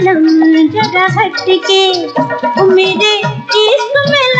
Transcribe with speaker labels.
Speaker 1: आलम जरा हट के, ओ मेरे इश्क में